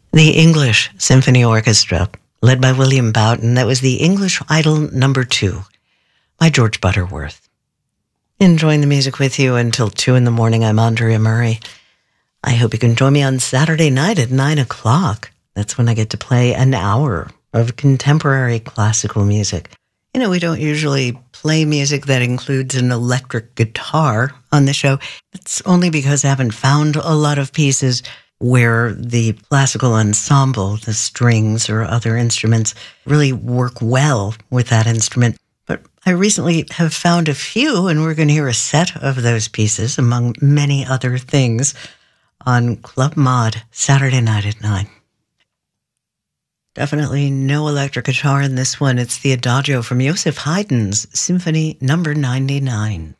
The English Symphony Orchestra, led by William Boughton. That was the English Idol No. 2 by George Butterworth. Enjoying the music with you until 2 in the morning. I'm Andrea Murray. I hope you can join me on Saturday night at 9 o'clock. That's when I get to play an hour of contemporary classical music. You know, we don't usually play music that includes an electric guitar on the show. It's only because I haven't found a lot of pieces where the classical ensemble, the strings or other instruments, really work well with that instrument. But I recently have found a few, and we're going to hear a set of those pieces, among many other things, on Club Mod Saturday night at 9. Definitely no electric guitar in this one. It's the Adagio from Joseph Haydn's Symphony No. 99.